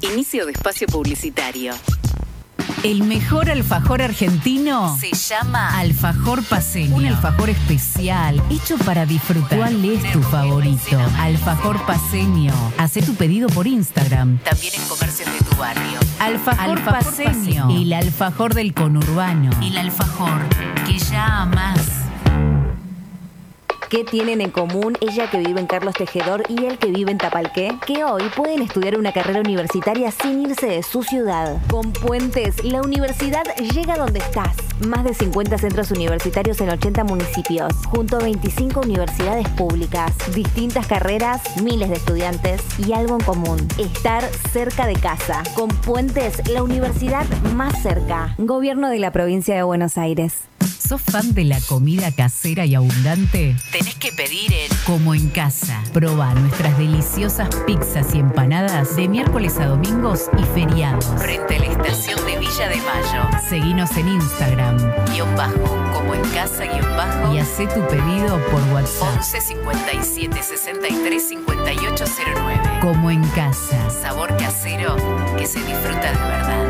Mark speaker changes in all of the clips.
Speaker 1: Inicio de espacio publicitario.
Speaker 2: El mejor alfajor argentino
Speaker 1: Se llama
Speaker 2: Alfajor Paceño. Un alfajor especial, hecho para disfrutar. ¿Cuál es tu favorito? Alfajor Paceño. Hacé tu pedido por Instagram.
Speaker 1: También en comercios de tu barrio.
Speaker 2: Alfajor Paceño. El alfajor del conurbano.
Speaker 1: El alfajor que ya amás.
Speaker 3: ¿Qué tienen en común ella que vive en Carlos Tejedor y él que vive en Tapalqué? Que hoy pueden estudiar una carrera universitaria sin irse de su ciudad. Con Puentes, la universidad llega donde estás. Más de 50 centros universitarios en 80 municipios, junto a 25 universidades públicas, distintas carreras, miles de estudiantes y algo en común: estar cerca de casa. Con Puentes, la universidad más cerca. Gobierno de la provincia de Buenos Aires.
Speaker 2: ¿Sos fan de la comida casera y abundante?
Speaker 1: Tenés que pedir en
Speaker 2: Como en Casa. Probá nuestras deliciosas pizzas y empanadas de miércoles a domingos y feriados.
Speaker 1: frente a la estación de Villa de Mayo.
Speaker 2: Seguinos en Instagram
Speaker 1: Como en casa
Speaker 2: y hacé tu pedido por WhatsApp.
Speaker 1: 11 57 63 5809.
Speaker 2: Como en Casa.
Speaker 1: Sabor casero que se disfruta de verdad.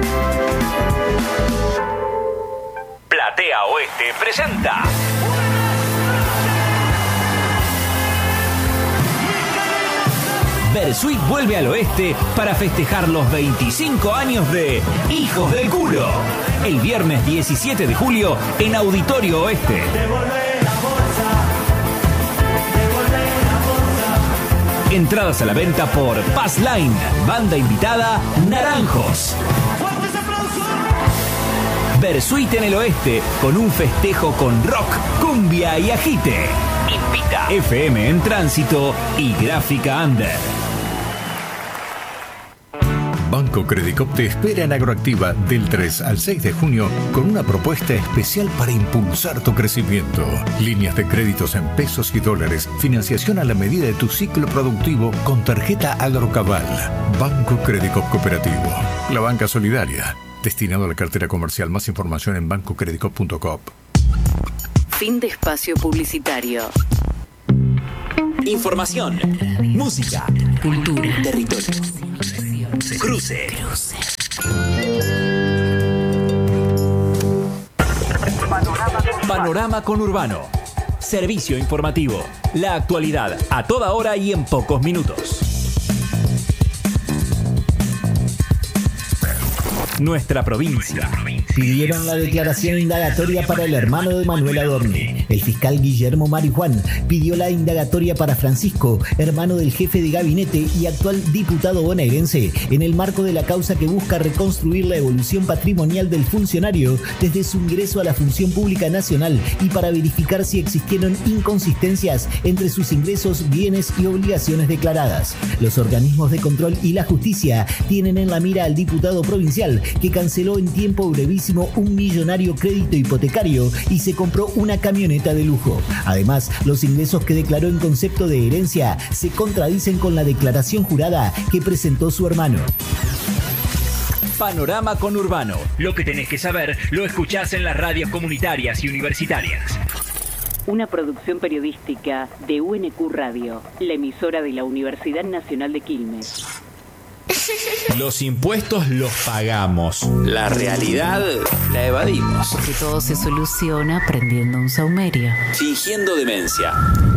Speaker 4: Platea Oeste presenta Versuit vuelve al oeste para festejar los 25 años de Hijos del Culo. El viernes 17 de julio en Auditorio Oeste. Entradas a la venta por Passline. Banda invitada Naranjos. Versuit en el oeste, con un festejo con rock, cumbia y agite. Invita FM en Tránsito y Gráfica Under.
Speaker 5: Banco Credicop te espera en Agroactiva del 3 al 6 de junio con una propuesta especial para impulsar tu crecimiento. Líneas de créditos en pesos y dólares, financiación a la medida de tu ciclo productivo con tarjeta Agrocabal. Banco Credicop Cooperativo, la banca solidaria. Destinado a la cartera comercial. Más información en bancocredicop.com.
Speaker 1: Fin de espacio publicitario.
Speaker 4: Información, música,
Speaker 1: Cultura.
Speaker 4: territorio, cruce. Panorama Conurbano. Servicio informativo. La actualidad a toda hora y en pocos minutos. Nuestra provincia.
Speaker 6: Pidieron la declaración indagatoria para el hermano de Manuel Adorni. El fiscal Guillermo Marijuán pidió la indagatoria para Francisco, hermano del jefe de gabinete y actual diputado bonaerense, en el marco de la causa que busca reconstruir la evolución patrimonial del funcionario desde su ingreso a la función pública nacional y para verificar si existieron inconsistencias entre sus ingresos, bienes y obligaciones declaradas. Los organismos de control y la justicia tienen en la mira al diputado provincial, que canceló en tiempo brevísimo un millonario crédito hipotecario y se compró una camioneta de lujo. Además, los ingresos que declaró en concepto de herencia se contradicen con la declaración jurada que presentó su hermano.
Speaker 4: Panorama Conurbano. Lo que tenés que saber lo escuchás en las radios comunitarias y universitarias.
Speaker 1: Una producción periodística de UNQ Radio, la emisora de la Universidad Nacional de Quilmes.
Speaker 7: Los impuestos los pagamos. La realidad la evadimos.
Speaker 1: Que todo se soluciona prendiendo un saumerio.
Speaker 7: Fingiendo demencia.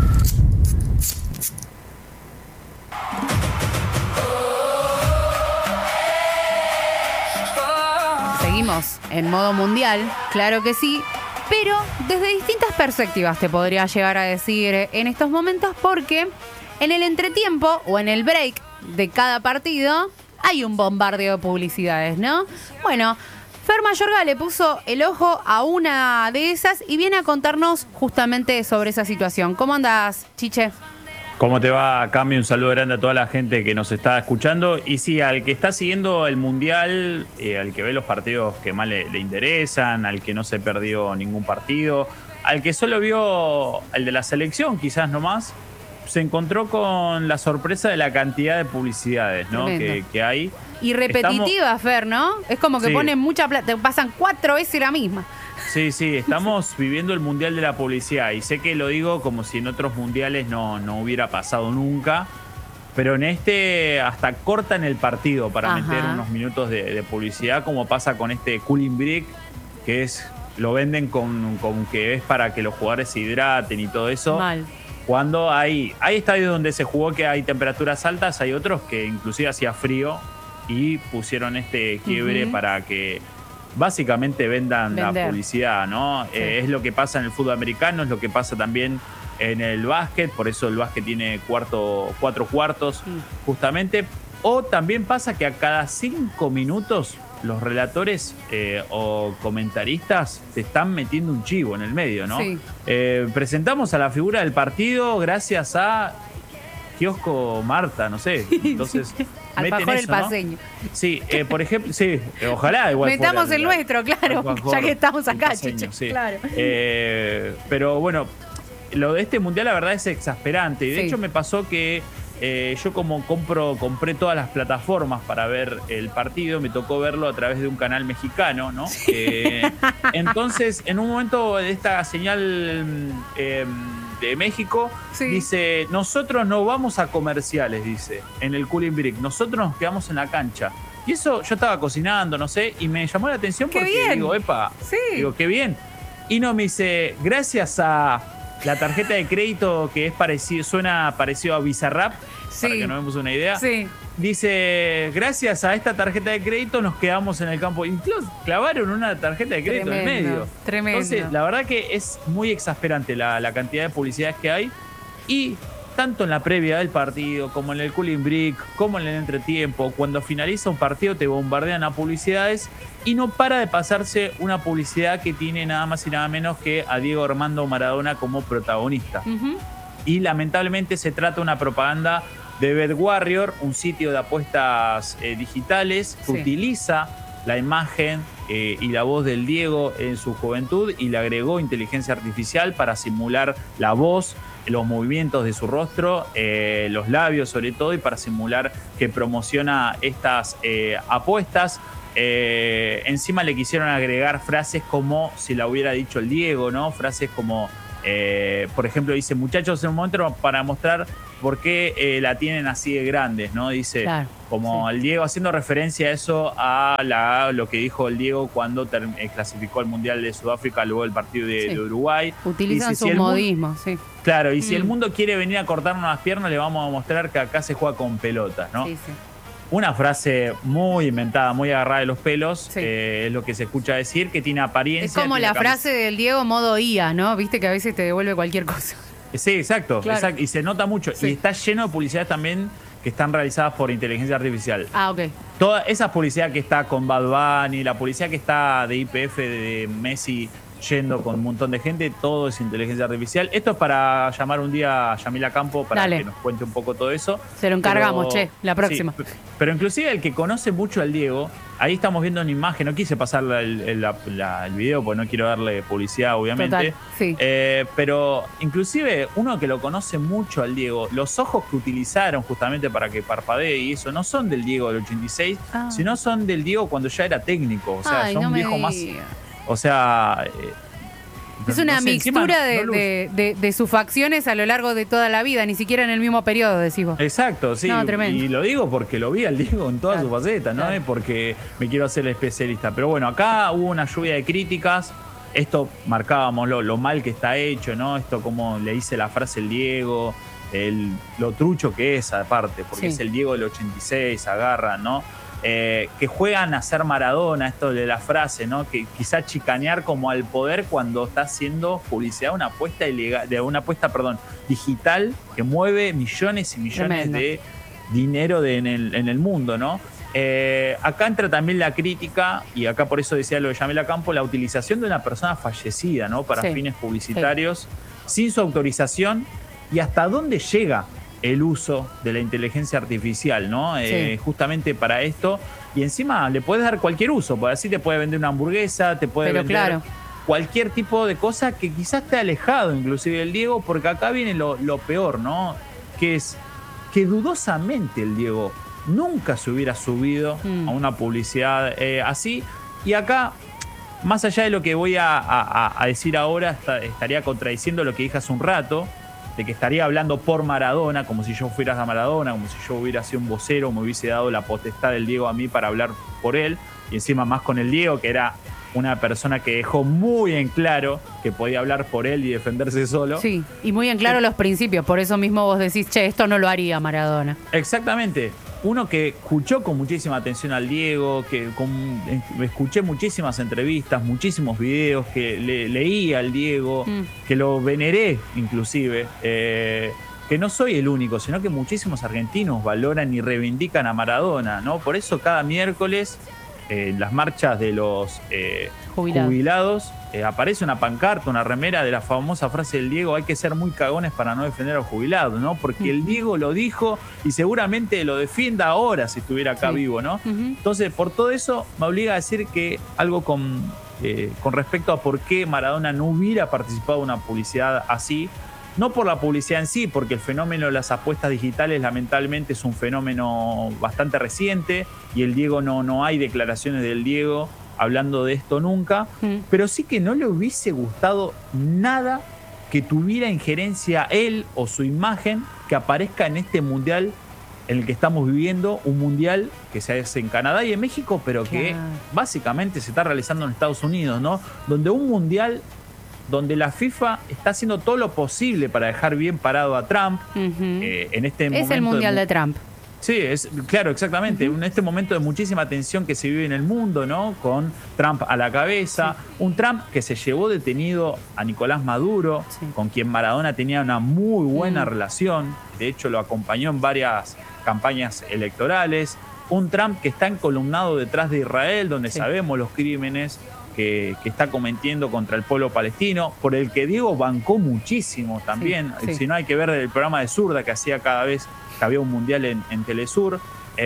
Speaker 8: Seguimos en modo mundial, claro que sí, pero desde distintas perspectivas te podría llegar a decir en estos momentos, porque en el entretiempo o en el break de cada partido hay un bombardeo de publicidades, ¿no? Bueno, Fer Mayorga le puso el ojo a una de esas y viene a contarnos justamente sobre esa situación. ¿Cómo andás, Chiche?
Speaker 9: ¿Cómo te va, Cami? Un saludo grande a toda la gente que nos está escuchando. Y sí, al que está siguiendo el Mundial, al que ve los partidos que más le interesan, al que no se perdió ningún partido, al que solo vio el de la selección, quizás nomás, se encontró con la sorpresa de la cantidad de publicidades, ¿no? que hay.
Speaker 8: Y repetitiva, Fer, ¿no? Es como que ponen mucha plata, te pasan 4 veces la misma.
Speaker 9: Sí, estamos viviendo el Mundial de la Publicidad y sé que lo digo como si en otros mundiales no hubiera pasado nunca, pero en este hasta cortan el partido para meter unos minutos de publicidad, como pasa con este Cooling Break, que lo venden con que es para que los jugadores se hidraten y todo eso.
Speaker 8: Mal.
Speaker 9: Cuando hay estadios donde se jugó que hay temperaturas altas, hay otros que inclusive hacía frío y pusieron este quiebre para que básicamente vendan la publicidad, ¿no? Sí. Es lo que pasa en el fútbol americano, es lo que pasa también en el básquet, por eso el básquet tiene 4 cuartos, justamente. O también pasa que a cada 5 minutos los relatores o comentaristas te están metiendo un chivo en el medio, ¿no? Sí. Presentamos a la figura del partido gracias a Kiosco Marta, no sé. Entonces,
Speaker 8: Alfajor el Paceño, ¿no?
Speaker 9: Sí, por ejemplo, sí, ojalá igual.
Speaker 8: Metamos el nuestro, claro, ya que estamos acá, Chicho.
Speaker 9: Sí.
Speaker 8: Claro.
Speaker 9: Pero bueno, lo de este mundial la verdad es exasperante. De hecho me pasó que yo como compré todas las plataformas para ver el partido, me tocó verlo a través de un canal mexicano, ¿no? Sí. Entonces, en un momento de esta señal de México, dice, nosotros no vamos a comerciales, dice, en el Cooling Break, nosotros nos quedamos en la cancha. Y eso yo estaba cocinando, no sé, y me llamó la atención porque digo, epa, digo, qué bien. Y no, me dice, gracias a la tarjeta de crédito que suena parecido a Bizarrap, para que nos demos una idea. Sí. Dice, gracias a esta tarjeta de crédito nos quedamos en el campo. Incluso clavaron una tarjeta de crédito en medio.
Speaker 8: Tremendo.
Speaker 9: Entonces, la verdad que es muy exasperante la cantidad de publicidades que hay. Y tanto en la previa del partido, como en el Cooling Break, como en el entretiempo, cuando finaliza un partido te bombardean a publicidades y no para de pasarse una publicidad que tiene nada más y nada menos que a Diego Armando Maradona como protagonista. Y lamentablemente se trata de una propaganda de BetWarrior, un sitio de apuestas digitales que utiliza la imagen y la voz del Diego en su juventud y le agregó inteligencia artificial para simular la voz, los movimientos de su rostro, los labios sobre todo, y para simular que promociona estas apuestas. Encima le quisieron agregar frases como si la hubiera dicho el Diego, ¿no? Frases como, por ejemplo, dice, muchachos, en un momento para mostrar por qué la tienen así de grandes, ¿no? Dice, como el Diego, haciendo referencia a eso, a lo que dijo el Diego cuando clasificó al Mundial de Sudáfrica luego del partido de Uruguay.
Speaker 8: Utilizan dice, sus modismos,
Speaker 9: Claro, y si el mundo quiere venir a cortarnos las piernas, le vamos a mostrar que acá se juega con pelotas, ¿no? Una frase muy inventada, muy agarrada de los pelos, es lo que se escucha decir, que tiene apariencia.
Speaker 8: Es como la frase del Diego modo IA, ¿no? Viste que a veces te devuelve cualquier cosa.
Speaker 9: Sí, exacto. Y se nota mucho. Y está lleno de publicidades también que están realizadas por inteligencia artificial.
Speaker 8: Ok.
Speaker 9: Toda esa publicidad que está con Bad Bunny, la publicidad que está de YPF, de Messi yendo con un montón de gente, todo es inteligencia artificial. Esto es para llamar un día a Yamila Campo para que nos cuente un poco todo eso.
Speaker 8: Se lo encargamos, la próxima.
Speaker 9: Pero inclusive el que conoce mucho al Diego, ahí estamos viendo una imagen, no quise pasar el video porque no quiero darle publicidad, obviamente. Pero inclusive uno que lo conoce mucho al Diego, los ojos que utilizaron justamente para que parpadee y eso, no son del Diego del 86, sino son del Diego cuando ya era técnico. O sea, son un viejo más... O sea...
Speaker 8: es una mixtura de sus facciones a lo largo de toda la vida, ni siquiera en el mismo periodo, decís vos.
Speaker 9: Exacto, sí.
Speaker 8: No, tremendo.
Speaker 9: Y lo digo porque lo vi al Diego en todas sus facetas, no es porque me quiero hacer el especialista. Pero bueno, acá hubo una lluvia de críticas. Esto marcábamos lo mal que está hecho, ¿no? Esto como le dice la frase el Diego, lo trucho que es aparte, porque es el Diego del 86, agarra, ¿no? Que juegan a ser Maradona, esto de la frase, ¿no? Que quizá chicanear como al poder cuando está haciendo publicidad una apuesta ilegal, de una apuesta, digital que mueve millones y millones de dinero en el mundo, ¿no? Acá entra también la crítica, y acá por eso decía lo de Yamila Campo, la utilización de una persona fallecida, ¿no? Para fines publicitarios, sin su autorización, y hasta dónde llega el uso de la inteligencia artificial, ¿no? Justamente para esto. Y encima le puedes dar cualquier uso, porque así te puede vender una hamburguesa, te puede vender cualquier tipo de cosa que quizás esté alejado inclusive del Diego, porque acá viene lo peor, ¿no? Que es que dudosamente el Diego nunca se hubiera subido a una publicidad así. Y acá, más allá de lo que voy a decir ahora, estaría contradiciendo lo que dije hace un rato, de que estaría hablando por Maradona, como si yo fuera a Maradona, como si yo hubiera sido un vocero, me hubiese dado la potestad del Diego a mí para hablar por él, y encima más con el Diego, que era una persona que dejó muy en claro que podía hablar por él y defenderse solo.
Speaker 8: Sí, y muy en claro los principios, por eso mismo vos decís, che, esto no lo haría Maradona.
Speaker 9: Exactamente. Uno que escuchó con muchísima atención al Diego, escuché muchísimas entrevistas, muchísimos videos, que leí al Diego, que lo veneré inclusive, que no soy el único, sino que muchísimos argentinos valoran y reivindican a Maradona, ¿no? Por eso cada miércoles en las marchas de los jubilados aparece una pancarta, una remera de la famosa frase del Diego: hay que ser muy cagones para no defender a los jubilados, ¿no? Porque el Diego lo dijo y seguramente lo defienda ahora si estuviera acá vivo, ¿no? Entonces, por todo eso me obliga a decir que algo con respecto a por qué Maradona no hubiera participado en una publicidad así. No por la publicidad en sí, porque el fenómeno de las apuestas digitales lamentablemente es un fenómeno bastante reciente y el Diego no hay declaraciones del Diego hablando de esto nunca, pero sí que no le hubiese gustado nada que tuviera injerencia él o su imagen que aparezca en este mundial en el que estamos viviendo, un mundial que se hace en Canadá y en México, pero que básicamente se está realizando en Estados Unidos, ¿no? Donde un mundial donde la FIFA está haciendo todo lo posible para dejar bien parado a Trump en este momento. Es
Speaker 8: el mundial de Trump.
Speaker 9: Sí, claro, exactamente. En este momento de muchísima tensión que se vive en el mundo, ¿no? Con Trump a la cabeza. Un Trump que se llevó detenido a Nicolás Maduro, con quien Maradona tenía una muy buena relación. De hecho, lo acompañó en varias campañas electorales. Un Trump que está encolumnado detrás de Israel, donde sabemos los crímenes que está cometiendo contra el pueblo palestino, por el que Diego bancó muchísimo también. Si no, hay que ver el programa de Zurda que hacía cada vez que había un mundial en Telesur.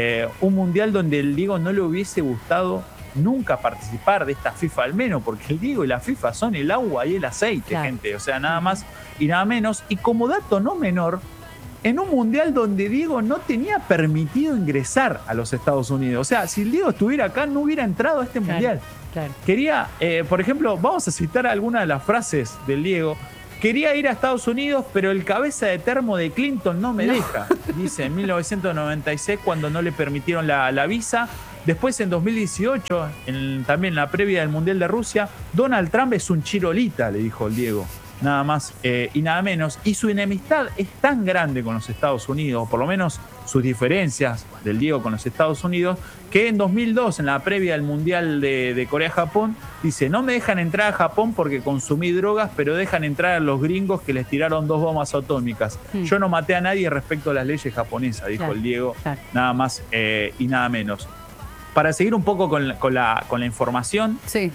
Speaker 9: Un mundial donde el Diego no le hubiese gustado nunca participar de esta FIFA al menos, porque el Diego y la FIFA son el agua y el aceite, gente. O sea, nada más y nada menos. Y como dato no menor, en un mundial donde Diego no tenía permitido ingresar a los Estados Unidos. O sea, si el Diego estuviera acá, no hubiera entrado a este mundial. Claro. Quería, por ejemplo, vamos a citar algunas de las frases del Diego. Quería ir a Estados Unidos, pero el cabeza de termo de Clinton no me deja. Dice en 1996, cuando no le permitieron la visa. Después, en 2018, también en la previa del Mundial de Rusia, Donald Trump es un chirolita, le dijo el Diego. Nada más y nada menos. Y su enemistad es tan grande con los Estados Unidos, por lo menos sus diferencias del Diego con los Estados Unidos, que en 2002, en la previa del Mundial de Corea-Japón, dice: no me dejan entrar a Japón porque consumí drogas, pero dejan entrar a los gringos que les tiraron 2 bombas atómicas. Yo no maté a nadie respecto a las leyes japonesas, dijo el Diego. Nada más y nada menos. Para seguir un poco con la información,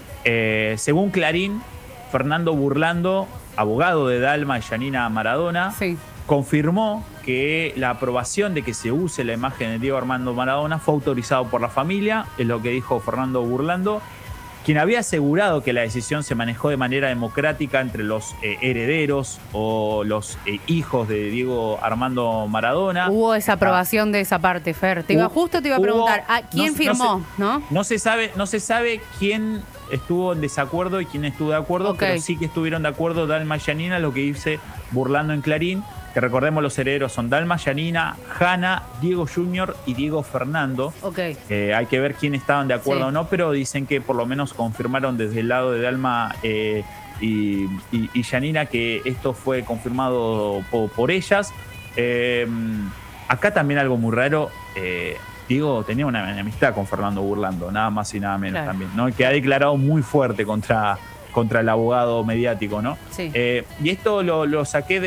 Speaker 9: según Clarín, Fernando Burlando, abogado de Dalma y Yanina Maradona, confirmó que la aprobación de que se use la imagen de Diego Armando Maradona fue autorizado por la familia, es lo que dijo Fernando Burlando, quien había asegurado que la decisión se manejó de manera democrática entre los herederos o los hijos de Diego Armando Maradona.
Speaker 8: Hubo esa aprobación de esa parte, Fer. Te iba a preguntar, ¿quién firmó?
Speaker 9: No se sabe quién estuvo en desacuerdo y quién estuvo de acuerdo, pero sí que estuvieron de acuerdo Dalma y Yanina, lo que dice Burlando en Clarín, que recordemos los herederos son Dalma, Yanina, Hanna, Diego Jr. y Diego Fernando. Hay que ver quién estaban de acuerdo o no, pero dicen que por lo menos confirmaron desde el lado de Dalma y Yanina que esto fue confirmado por ellas. Acá también algo muy raro. Diego tenía una enemistad con Fernando Burlando, nada más y nada menos también, ¿no? Que ha declarado muy fuerte contra el abogado mediático, ¿no? Y esto lo saqué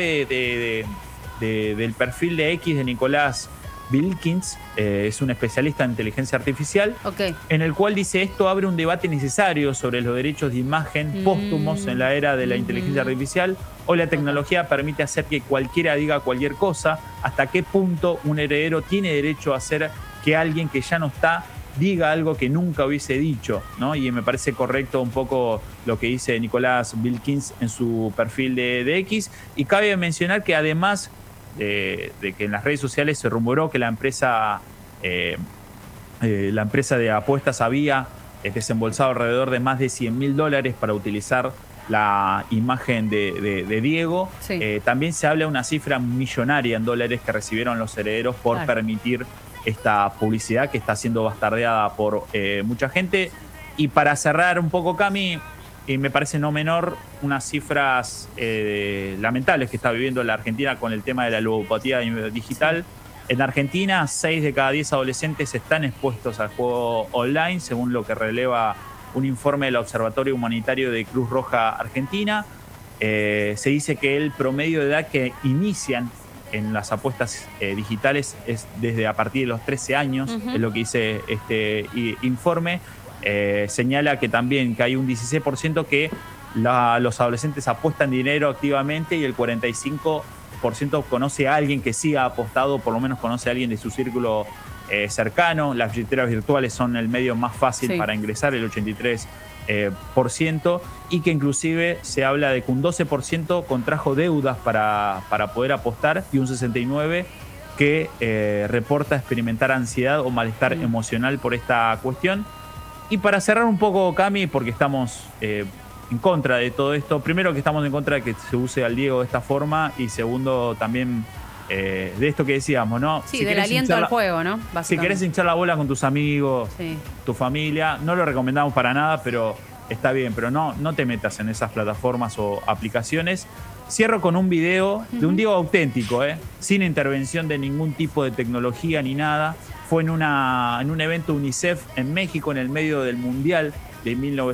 Speaker 9: del perfil de X de Nicolás Wilkins, es un especialista en inteligencia artificial, en el cual dice: esto abre un debate necesario sobre los derechos de imagen póstumos en la era de la inteligencia artificial. Hoy la tecnología permite hacer que cualquiera diga cualquier cosa. ¿Hasta qué punto un heredero tiene derecho a hacer que alguien que ya no está diga algo que nunca hubiese dicho, ¿no? Y me parece correcto un poco lo que dice Nicolás Wilkins en su perfil de X. Y cabe mencionar que además de que en las redes sociales se rumoró que la empresa de apuestas había desembolsado alrededor de más de $100.000 para utilizar la imagen de Diego.
Speaker 8: Sí.
Speaker 9: También se habla de una cifra millonaria en dólares que recibieron los herederos por permitir esta publicidad que está siendo bastardeada por mucha gente. Y para cerrar un poco, Cami, me parece no menor unas cifras lamentables que está viviendo la Argentina con el tema de la ludopatía digital. En Argentina, 6 de cada 10 adolescentes están expuestos al juego online, según lo que releva un informe del Observatorio Humanitario de Cruz Roja Argentina. Se dice que el promedio de edad que inician en las apuestas digitales es desde a partir de los 13 años, es lo que dice este informe. Señala que también que hay un 16% que los adolescentes apuestan dinero activamente y el 45% conoce a alguien que sí ha apostado, por lo menos conoce a alguien de su círculo cercano. Las billeteras virtuales son el medio más fácil para ingresar, el 83%, y que inclusive se habla de que un 12% contrajo deudas para poder apostar y un 69% que reporta experimentar ansiedad o malestar emocional por esta cuestión. Y para cerrar un poco, Cami, porque estamos en contra de todo esto, primero que estamos en contra de que se use al Diego de esta forma y segundo también de esto que decíamos, ¿no?
Speaker 8: Sí, del aliento al juego, ¿no?
Speaker 9: Si querés hinchar la bola con tus amigos, tu familia, no lo recomendamos para nada, pero está bien, pero no te metas en esas plataformas o aplicaciones. Cierro con un video de un Diego auténtico, sin intervención de ningún tipo de tecnología ni nada. Fue en un evento UNICEF en México, en el medio del Mundial de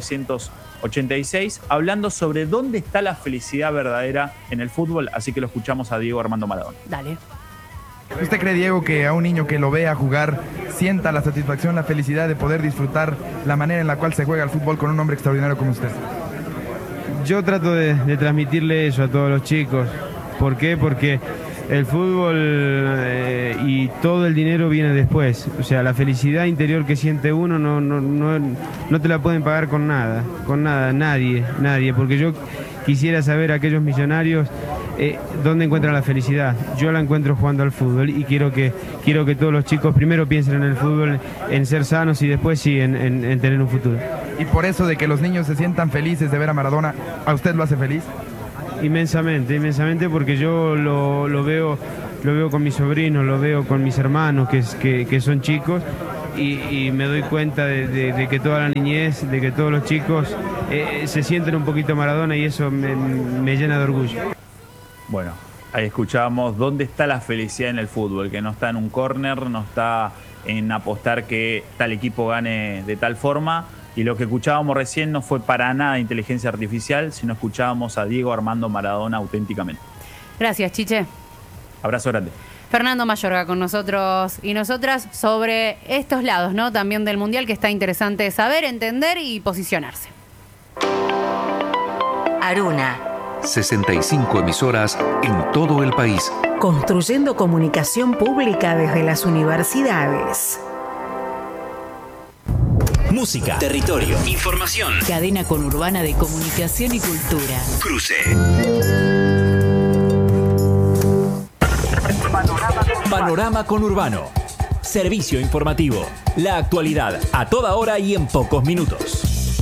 Speaker 9: 1986, hablando sobre dónde está la felicidad verdadera en el fútbol, así que lo escuchamos a Diego Armando Maradona.
Speaker 8: Dale.
Speaker 10: ¿Usted cree, Diego, que a un niño que lo vea jugar sienta la satisfacción, la felicidad de poder disfrutar la manera en la cual se juega el fútbol con un hombre extraordinario como usted?
Speaker 11: Yo trato de transmitirle eso a todos los chicos. ¿Por qué? Porque el fútbol y todo el dinero viene después. O sea, la felicidad interior que siente uno no te la pueden pagar con nada, nadie. Porque yo quisiera saber a aquellos millonarios dónde encuentran la felicidad. Yo la encuentro jugando al fútbol y quiero que todos los chicos primero piensen en el fútbol, en ser sanos y después sí en tener un futuro.
Speaker 10: Y por eso de que los niños se sientan felices de ver a Maradona, ¿a usted lo hace feliz? Inmensamente, porque yo lo veo con mis sobrinos, lo veo con mis hermanos que son chicos y me doy cuenta de que toda la niñez, de que todos los chicos se sienten un poquito Maradona y eso me llena de orgullo.
Speaker 9: Bueno, ahí escuchábamos dónde está la felicidad en el fútbol, que no está en un córner, no está en apostar que tal equipo gane de tal forma. Y lo que escuchábamos recién no fue para nada inteligencia artificial, sino escuchábamos a Diego Armando Maradona auténticamente.
Speaker 8: Gracias, Chiche.
Speaker 9: Abrazo grande.
Speaker 8: Fernando Mayorga con nosotros y nosotras sobre estos lados, ¿no? También del Mundial, que está interesante saber, entender y posicionarse.
Speaker 12: Aruna. 65 emisoras en todo el país. Construyendo comunicación pública desde las universidades.
Speaker 4: Música, territorio, información.
Speaker 2: Cadena conurbana de comunicación y cultura.
Speaker 4: Cruce. Panorama conurbano. Servicio informativo. La actualidad a toda hora y en pocos minutos.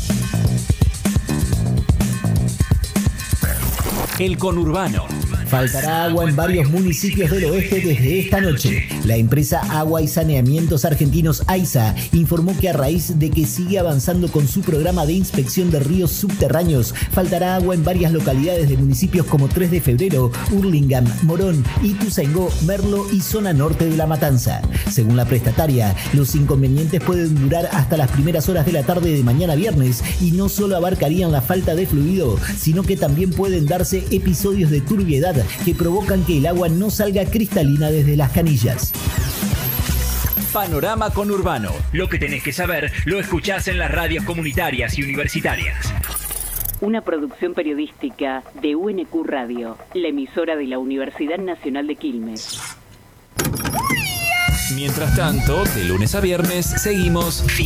Speaker 4: El conurbano.
Speaker 6: Faltará agua en varios municipios del oeste desde esta noche. La empresa Agua y Saneamientos Argentinos AISA informó que a raíz de que sigue avanzando con su programa de inspección de ríos subterráneos, faltará agua en varias localidades de municipios como 3 de Febrero, Hurlingham, Morón, Ituzaingó, Merlo y zona norte de La Matanza. Según la prestataria, los inconvenientes pueden durar hasta las primeras horas de la tarde de mañana viernes y no solo abarcarían la falta de fluido, sino que también pueden darse episodios de turbiedad que provocan que el agua no salga cristalina desde las canillas.
Speaker 4: Panorama conurbano. Lo que tenés que saber lo escuchás en las radios comunitarias y universitarias.
Speaker 1: Una producción periodística de UNQ Radio, la emisora de la Universidad Nacional de Quilmes.
Speaker 4: Mientras tanto, de lunes a viernes seguimos